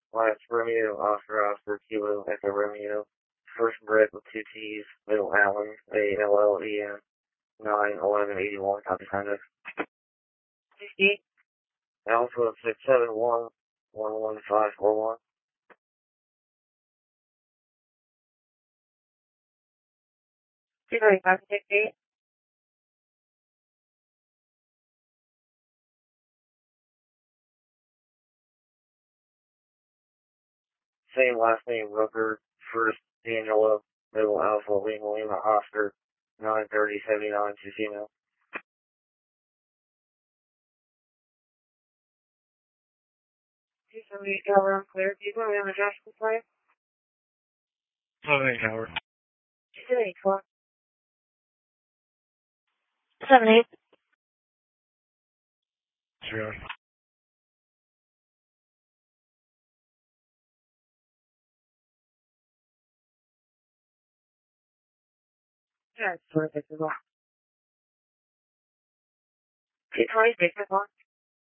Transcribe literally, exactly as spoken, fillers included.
Last Romeo, Oscar, Oscar, Kilo, Echo Romeo. First Brett with two T's, middle Allen, A L L E N, nine eleven eighty-one, copy signed. sixty, Alpha six seven one, one one five four one. two thirty-five, sixty. Same last name, Rooker, first Angela, middle Alpha, Lima Lima, Oscar, nine thirty seventy-nine, to female. two seventy-eight, Tower, I'm clear. Do you want me on the dash play? seven eight Tower. two seventy-four. seven eight. Zero. Yeah, it's terrific as well. two twenty-six, as well.